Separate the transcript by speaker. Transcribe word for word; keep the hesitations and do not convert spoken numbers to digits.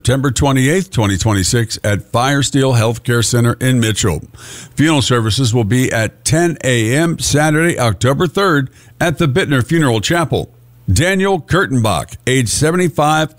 Speaker 1: September twenty-eighth, twenty twenty-six at Firesteel Healthcare Center in Mitchell. Funeral services will be at ten a.m. Saturday, October third at the Bittner Funeral Chapel. Daniel Kurtenbach, age seventy-five,